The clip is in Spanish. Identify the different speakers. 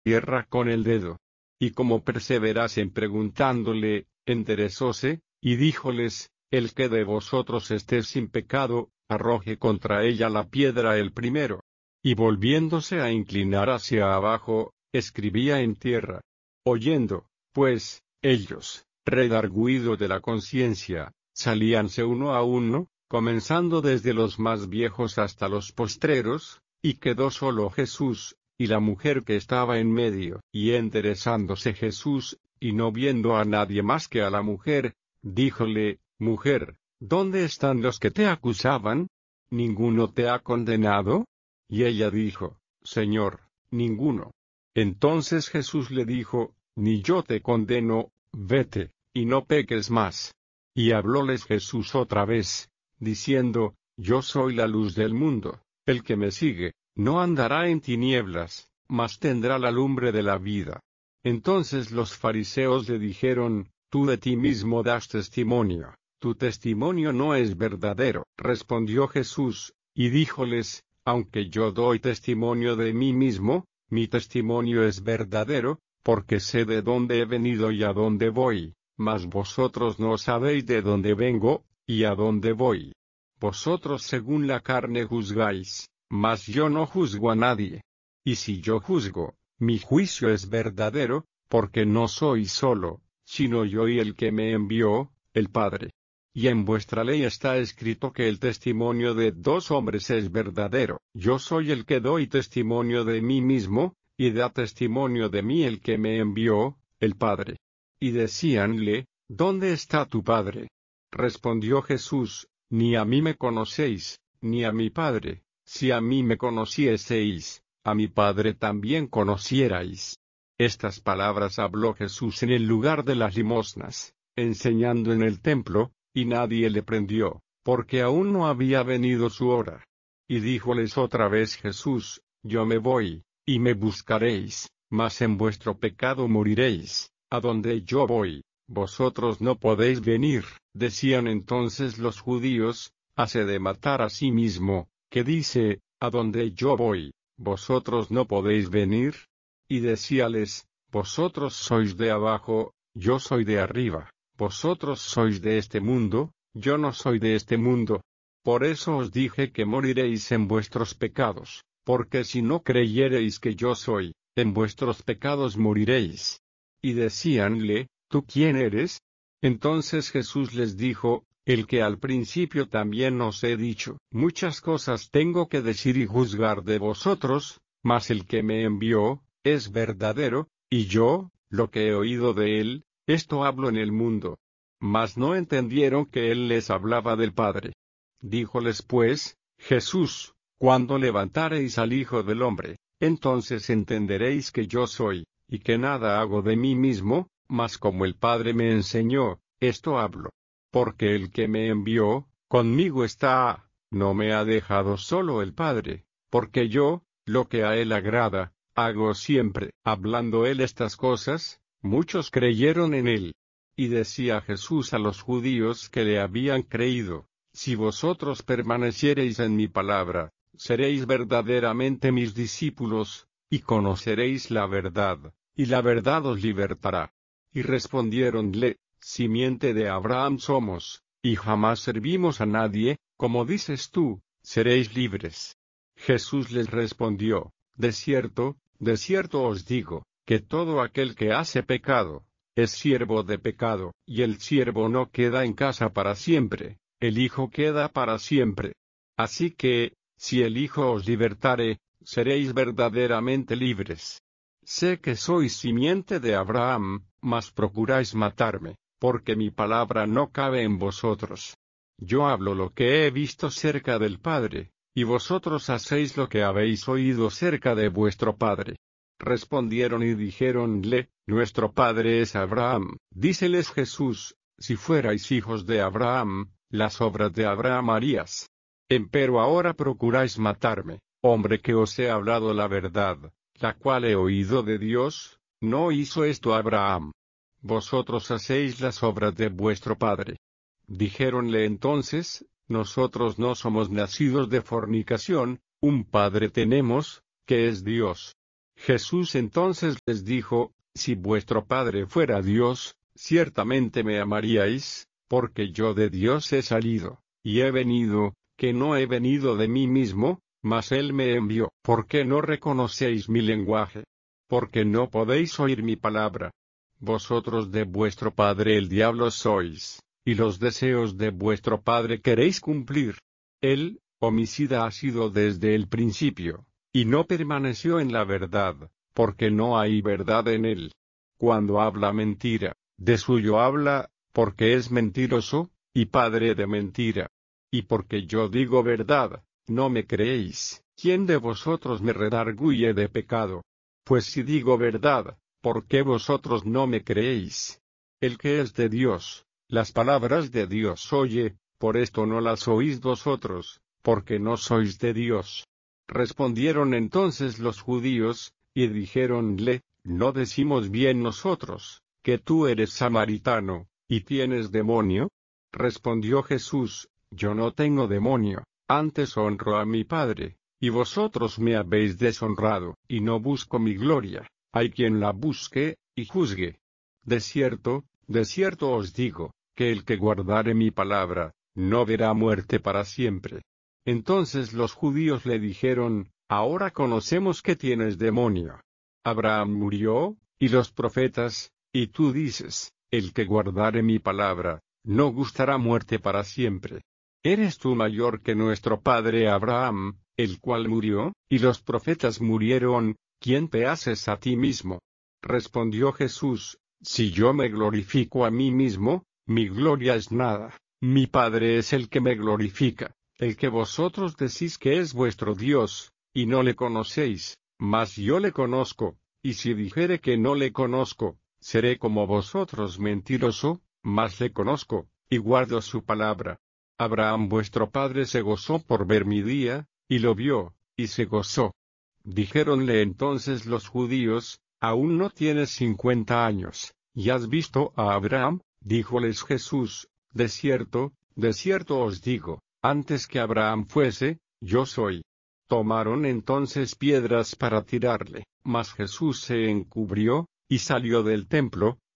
Speaker 1: tierra con el dedo. Y como perseverasen preguntándole, enderezóse, y díjoles, el que de vosotros esté sin pecado, arroje contra ella la piedra el primero. Y volviéndose a inclinar hacia abajo, escribía en tierra. Oyendo, pues, ellos, redargüidos de la conciencia, salíanse uno a uno, comenzando desde los más viejos hasta los postreros, y quedó solo Jesús, y la mujer que estaba en medio. Y enderezándose Jesús, y no viendo a nadie más que a la mujer, díjole, Mujer, ¿dónde están los que te acusaban? ¿Ninguno te ha condenado? Y ella dijo, Señor, ninguno. Entonces Jesús le dijo, Ni yo te condeno, vete, y no peques más. Y hablóles Jesús otra vez, diciendo, Yo soy la luz del mundo, el que me sigue, no andará en tinieblas, mas tendrá la lumbre de la vida. Entonces los fariseos le dijeron, Tú de ti mismo das testimonio, tu testimonio no es verdadero. Respondió Jesús, y díjoles, Aunque yo doy testimonio de mí mismo, mi testimonio es verdadero, porque sé de dónde he venido y a dónde voy, mas vosotros no sabéis de dónde vengo, y a dónde voy. Vosotros según la carne juzgáis, mas yo no juzgo a nadie. Y si yo juzgo, mi juicio es verdadero, porque no soy solo, sino yo y el que me envió, el Padre. Y en vuestra ley está escrito que el testimonio de 2 hombres es verdadero. Yo soy el que doy testimonio de mí mismo, y da testimonio de mí el que me envió, el Padre. Y decíanle, ¿Dónde está tu Padre? Respondió Jesús, Ni a mí me conocéis, ni a mi Padre. Si a mí me conocieseis, a mi Padre también conocierais. Estas palabras habló Jesús en el lugar de las limosnas, enseñando en el templo, y nadie le prendió, porque aún no había venido su hora. Y díjoles otra vez Jesús, Yo me voy, y me buscaréis, mas en vuestro pecado moriréis. A donde yo voy, vosotros no podéis venir. Decían entonces los judíos, hase de matar a sí mismo, que dice, a donde yo voy, vosotros no podéis venir. Y decíales, vosotros sois de abajo, yo soy de arriba. Vosotros sois de este mundo, yo no soy de este mundo. Por eso os dije que moriréis en vuestros pecados, porque si no creyereis que yo soy, en vuestros pecados moriréis. Y decíanle, ¿tú quién eres? Entonces Jesús les dijo, el que al principio también os he dicho, muchas cosas tengo que decir y juzgar de vosotros, mas el que me envió, es verdadero, y yo, lo que he oído de él, esto hablo en el mundo. Mas no entendieron que él les hablaba del Padre. Díjoles pues, Jesús, cuando levantareis al Hijo del Hombre, entonces entenderéis que yo soy, y que nada hago de mí mismo, mas como el Padre me enseñó, esto hablo. Porque el que me envió, conmigo está, no me ha dejado solo el Padre, porque yo, lo que a él agrada, hago siempre. Hablando él estas cosas, muchos creyeron en él. Y decía Jesús a los judíos que le habían creído, si vosotros permaneciereis en mi palabra, seréis verdaderamente mis discípulos, y conoceréis la verdad, y la verdad os libertará. Y respondiéronle, simiente de Abraham somos, y jamás servimos a nadie, como dices tú, seréis libres. Jesús les respondió, de cierto os digo, que todo aquel que hace pecado, es siervo de pecado, y el siervo no queda en casa para siempre, el Hijo queda para siempre. Así que, si el Hijo os libertare, seréis verdaderamente libres. Sé que sois simiente de Abraham, mas procuráis matarme, porque mi palabra no cabe en vosotros. Yo hablo lo que he visto cerca del Padre, y vosotros hacéis lo que habéis oído cerca de vuestro padre. Respondieron y dijéronle, nuestro padre es Abraham. Díceles Jesús, si fuerais hijos de Abraham, las obras de Abraham harías. Empero ahora procuráis matarme, hombre que os he hablado la verdad, la cual he oído de Dios, no hizo esto Abraham. Vosotros hacéis las obras de vuestro padre. Dijéronle entonces, nosotros no somos nacidos de fornicación, un Padre tenemos, que es Dios. Jesús entonces les dijo, si vuestro Padre fuera Dios, ciertamente me amaríais, porque yo de Dios he salido, y he venido, que no he venido de mí mismo, mas Él me envió. ¿Por qué no reconocéis mi lenguaje? Porque no podéis oír mi palabra. Vosotros de vuestro padre el diablo sois, y los deseos de vuestro padre queréis cumplir. Él, homicida ha sido desde el principio, y no permaneció en la verdad, porque no hay verdad en él. Cuando habla mentira, de suyo habla, porque es mentiroso, y padre de mentira. Y porque yo digo verdad, no me creéis. ¿Quién de vosotros me redarguye de pecado? Pues si digo verdad, ¿por qué vosotros no me creéis? El que es de Dios, las palabras de Dios oye, por esto no las oís vosotros, porque no sois de Dios. Respondieron entonces los judíos, y dijéronle, ¿no decimos bien nosotros, que tú eres samaritano, y tienes demonio? Respondió Jesús, yo no tengo demonio, antes honro a mi Padre, y vosotros me habéis deshonrado, y no busco mi gloria. Hay quien la busque, y juzgue. De cierto os digo, que el que guardare mi palabra, no verá muerte para siempre. Entonces los judíos le dijeron, ahora conocemos que tienes demonio. Abraham murió, y los profetas, y tú dices, el que guardare mi palabra, no gustará muerte para siempre. ¿Eres tú mayor que nuestro padre Abraham, el cual murió, y los profetas murieron? ¿Quién te haces a ti mismo? Respondió Jesús, si yo me glorifico a mí mismo, mi gloria es nada, mi Padre es el que me glorifica, el que vosotros decís que es vuestro Dios, y no le conocéis, mas yo le conozco, y si dijere que no le conozco, seré como vosotros mentiroso, mas le conozco, y guardo su palabra. Abraham vuestro padre se gozó por ver mi día, y lo vio, y se gozó. Dijéronle entonces los judíos, aún no tienes 50 años, ¿y has visto a Abraham? Díjoles Jesús, de cierto os digo, antes que Abraham fuese, yo soy. Tomaron entonces piedras para tirarle, mas Jesús se encubrió, y salió del templo,